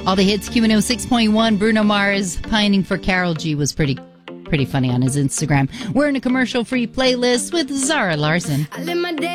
All the hits, Q106.1. Bruno Mars pining for Karol G was pretty funny on his Instagram. We're in a commercial-free playlist with Zara Larson.